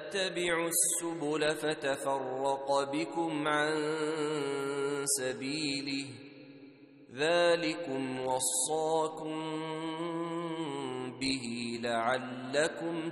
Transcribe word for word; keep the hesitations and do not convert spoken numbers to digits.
تتبعوا السبل فتفرق بكم عن سبيله ذلكم وصاكم به لعلكم